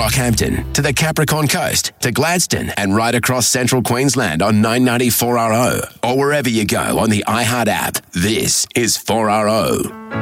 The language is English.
Rockhampton to the Capricorn Coast to Gladstone and right across central Queensland on 994RO or wherever you go on the iHeart app. This is 4RO.